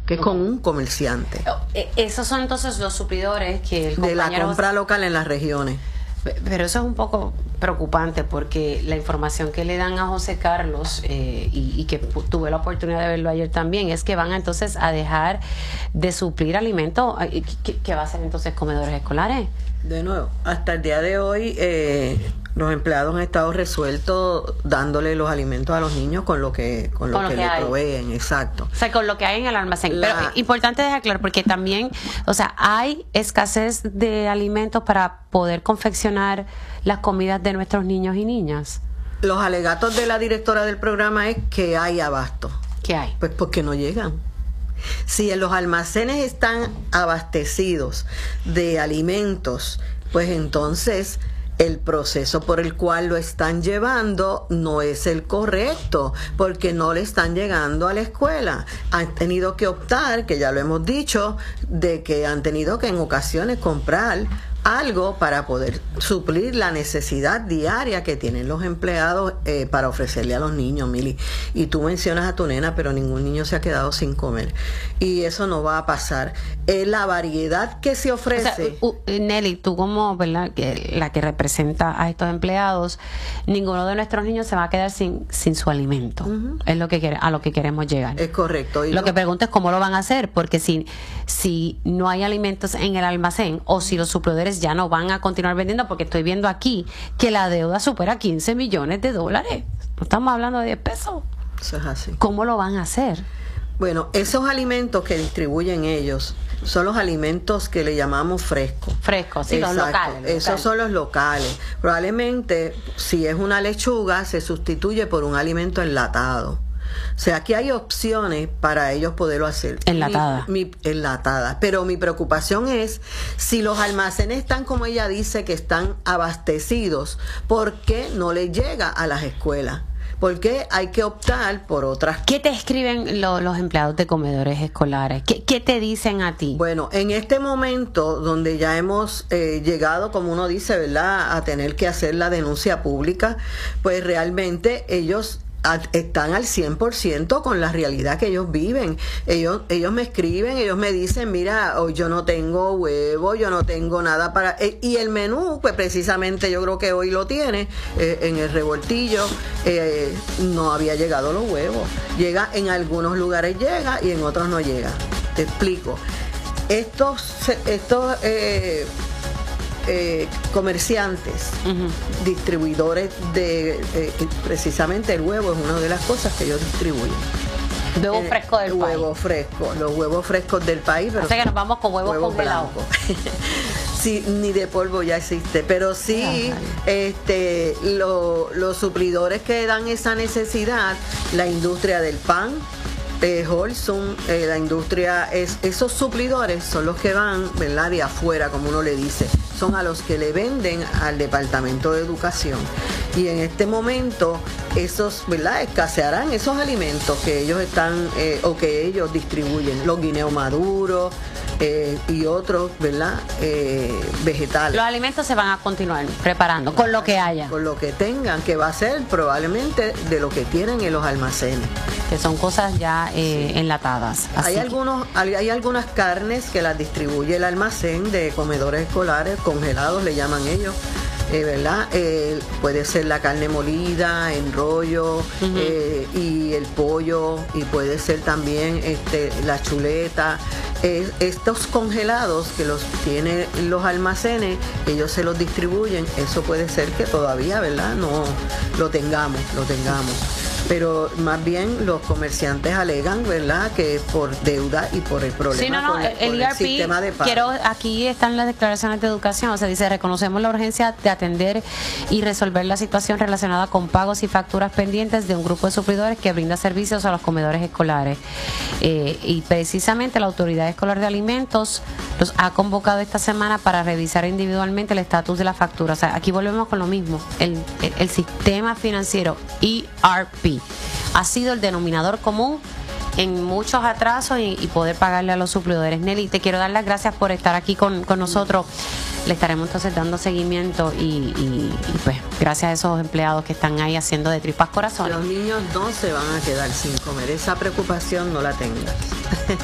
que es con un comerciante. Esos son entonces los suplidores que el de la compañero compra local en las regiones. Pero eso es un poco preocupante porque la información que le dan a José Carlos y que tuve la oportunidad de verlo ayer también es que van entonces a dejar de suplir alimentos. ¿Qué va a hacer entonces comedores escolares? De nuevo, hasta el día de hoy los empleados han estado resueltos dándole los alimentos a los niños con lo que le proveen, exacto. O sea, con lo que hay en el almacén. Pero importante dejar claro, porque también, o sea, hay escasez de alimentos para poder confeccionar las comidas de nuestros niños y niñas. Los alegatos de la directora del programa es que hay abasto. ¿Qué hay? Pues porque no llegan. Si en los almacenes están abastecidos de alimentos, pues entonces el proceso por el cual lo están llevando no es el correcto, porque no le están llegando a la escuela. Han tenido que optar, que ya lo hemos dicho, de que han tenido que en ocasiones comprar algo para poder suplir la necesidad diaria que tienen los empleados para ofrecerle a los niños, Mili. Y tú mencionas a tu nena, pero ningún niño se ha quedado sin comer. Y eso no va a pasar. La variedad que se ofrece... O sea, Nelly, tú como la que representa a estos empleados, ninguno de nuestros niños se va a quedar sin su alimento. Es lo que a lo que queremos llegar. Es correcto. Y lo que pregunto es cómo lo van a hacer, porque si no hay alimentos en el almacén o si los suplidores ya no van a continuar vendiendo, porque estoy viendo aquí que la deuda supera $15 millones. No estamos hablando de 10 pesos. Eso es así. ¿Cómo lo van a hacer? Bueno, esos alimentos que distribuyen ellos son los alimentos que le llamamos frescos. Frescos, sí, exacto, los locales. Esos son los locales. Probablemente, si es una lechuga, se sustituye por un alimento enlatado. O sea, aquí hay opciones para ellos poderlo hacer. Enlatada. Enlatada. Pero mi preocupación es, si los almacenes están, como ella dice, que están abastecidos, ¿por qué no les llega a las escuelas? Porque hay que optar por otras. ¿Qué te escriben los empleados de comedores escolares? ¿Qué te dicen a ti? Bueno, en este momento donde ya hemos llegado, como uno dice, ¿verdad?, a tener que hacer la denuncia pública, pues realmente ellos están al 100% con la realidad que ellos viven. Ellos me escriben, ellos me dicen, mira, hoy yo no tengo huevo, yo no tengo nada para... y el menú, pues precisamente yo creo que hoy lo tiene, en el revoltillo, no había llegado los huevos. Llega, en algunos lugares llega y en otros no llega. Te explico. Estos comerciantes, distribuidores de precisamente el huevo es una de las cosas que ellos distribuyen. Huevo fresco del país. Los huevos frescos del país. Pero o sea que nos vamos con huevos congelados. Sí, ni de polvo ya existe, pero sí los suplidores que dan esa necesidad, la industria del pan, Holson, la industria, esos suplidores son los que van, ¿verdad?, de afuera, como uno le dice, son a los que le venden al Departamento de Educación. Y en este momento esos, ¿verdad?, escasearán esos alimentos que ellos están o que ellos distribuyen, los guineos maduros y otros, ¿verdad?, vegetales. Los alimentos se van a continuar preparando con lo que haya, con lo que tengan, que va a ser probablemente de lo que tienen en los almacenes, que son cosas ya enlatadas. Hay algunas carnes que las distribuye el almacén de comedores escolares, congelados le llaman ellos, ¿verdad? Puede ser la carne molida, en rollo, y el pollo, y puede ser también la chuleta. Estos congelados que los tienen los almacenes, ellos se los distribuyen. Eso puede ser que todavía, ¿verdad?, no lo tengamos. Pero más bien los comerciantes alegan, ¿verdad?, que es por deuda y por el problema con el sistema de pago. Aquí están las declaraciones de educación, o sea, dice, reconocemos la urgencia de atender y resolver la situación relacionada con pagos y facturas pendientes de un grupo de suplidores que brinda servicios a los comedores escolares. Y precisamente la Autoridad Escolar de Alimentos los ha convocado esta semana para revisar individualmente el estatus de la factura. O sea, aquí volvemos con lo mismo. El sistema financiero ERP ha sido el denominador común en muchos atrasos y poder pagarle a los suplidores. Nelly, te quiero dar las gracias por estar aquí con nosotros. Le estaremos entonces dando seguimiento y pues gracias a esos empleados que están ahí haciendo de tripas corazón. Los niños no se van a quedar sin comer. Esa preocupación no la tengas.